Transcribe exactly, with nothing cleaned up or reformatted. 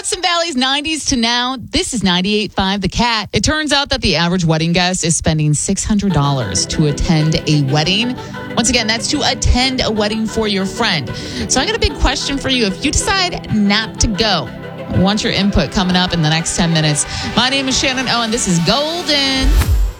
Hudson Valley's nineties to now. This is ninety-eight point five The Cat. It turns out that the average wedding guest is spending six hundred dollars to attend a wedding. Once again, that's to attend a wedding for your friend. So I got a big question for you. If you decide not to go, I want your input coming up in the next ten minutes. My name is Shannon Owen. This is Golden.